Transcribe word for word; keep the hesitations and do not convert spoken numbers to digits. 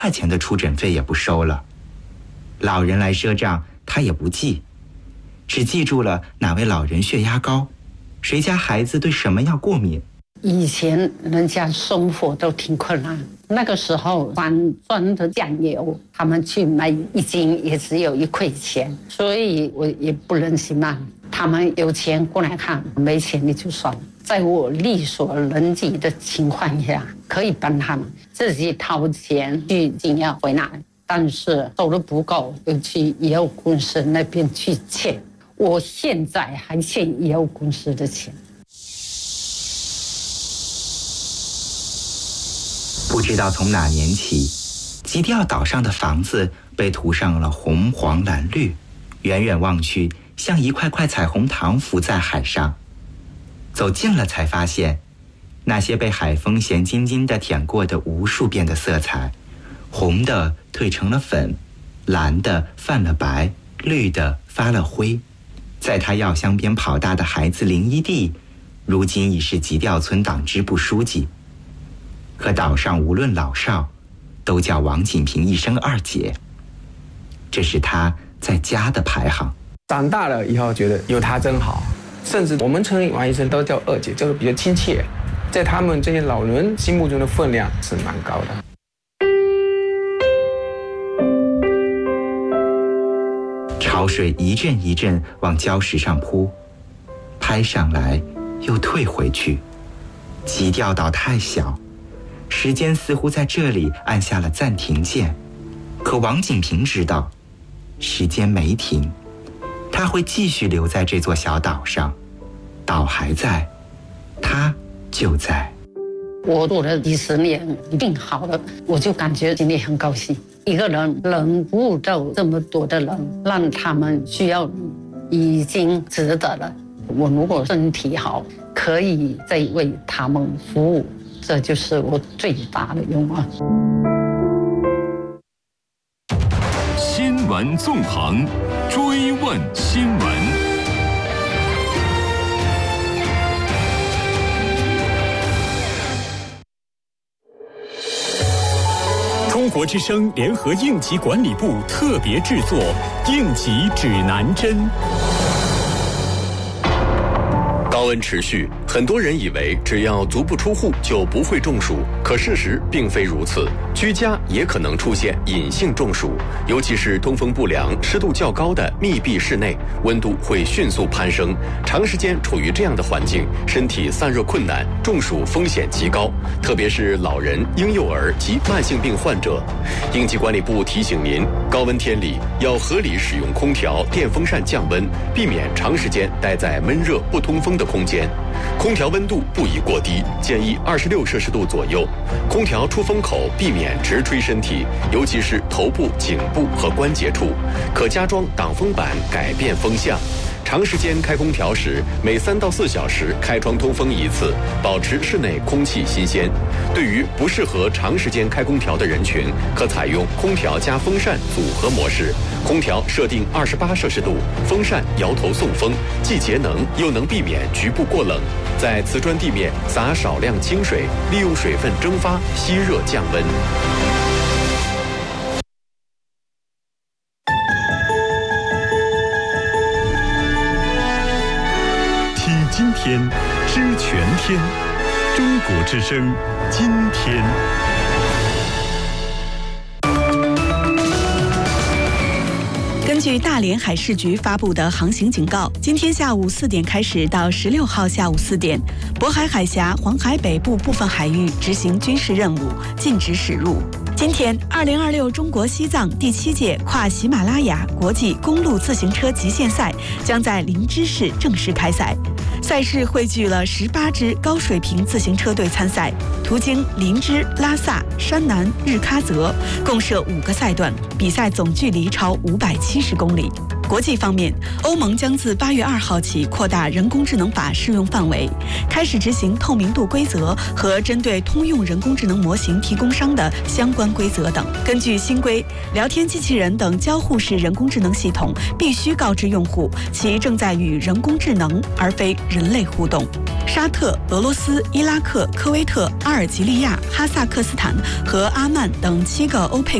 块钱的出诊费也不收了。老人来赊账，他也不记，只记住了哪位老人血压高，谁家孩子对什么药过敏。 以前人家生活都挺困难，那个时候三砖的酱油，他们去买一斤也只有一块钱，所以我也不忍心嘛。他们有钱过来看，没钱你就算了。在我力所能及的情况下，可以帮他们自己掏钱去进药回来，但是收入不够，又去医药公司那边去欠。我现在还欠医药公司的钱。 不知道从哪年起，基调岛上的房子被涂上了红黄蓝绿，远远望去像一块块彩虹糖浮在海上。走近了才发现，那些被海风咸津津地舔过的无数遍的色彩，红的褪成了粉，蓝的泛了白，绿的发了灰。在他药箱边跑大的孩子林一地，如今已是吉调村党支部书记。可岛上无论老少，都叫王锦平一声二姐，这是他在家的排行。 长大了以后觉得有她真好，甚至我们称王医生都叫二姐，就是比较亲切，在他们这些老人心目中的分量是蛮高的。 潮水一阵一阵往礁石上扑，拍上来又退回去。基调岛太小，时间似乎在这里按下了暂停键。可王锦平知道，时间没停，他会继续留在这座小岛上。岛还在，他就在。 我做了几十年，一定好了，我就感觉今天很高兴。一个人能悟到这么多的人，让他们需要你，已经值得了。我如果身体好，可以再为他们服务，这就是我最大的愿望。 新闻纵横，追问新闻。中国之声联合应急管理部特别制作《应急指南针》。 高温持续，很多人以为只要足不出户就不会中暑，可事实并非如此。居家也可能出现隐性中暑，尤其是通风不良、湿度较高的密闭室内，温度会迅速攀升。长时间处于这样的环境，身体散热困难，中暑风险极高，特别是老人、婴幼儿及慢性病患者。应急管理部提醒您，高温天里要合理使用空调、电风扇降温，避免长时间待在闷热不通风的空间。空调温度不宜过低，建议二十六摄氏度左右。空调出风口避免直吹身体，尤其是头部、颈部和关节处，可加装挡风板改变风向。长时间开空调时，每三到四小时开窗通风一次，保持室内空气新鲜。对于不适合长时间开空调的人群，可采用空调加风扇组合模式。空调设定二十八摄氏度，风扇摇头送风，既节能又能避免局部过冷。在瓷砖地面洒少量清水，利用水分蒸发吸热降温。 今天知全天，中国之声，今天。 根据大连海事局发布的航行警告，今天下午四点开始到十六号下午四点，渤海海峡、黄海北部部分海域执行军事任务，禁止驶入。今天，二零二六中国西藏第七届跨喜马拉雅国际公路自行车极限赛将在林芝市正式开赛。赛事汇聚了十八支高水平自行车队参赛，途经林芝、拉萨、山南、日喀则，共设五个赛段，比赛总距离超五百七十公里。 国际方面，欧盟将自八月二号起扩大人工智能法适用范围，开始执行透明度规则和针对通用人工智能模型提供商的相关规则等。根据新规，聊天机器人等交互式人工智能系统必须告知用户其正在与人工智能而非人类互动。沙特、俄罗斯、伊拉克、科威特、阿尔及利亚、哈萨克斯坦和阿曼等七个欧佩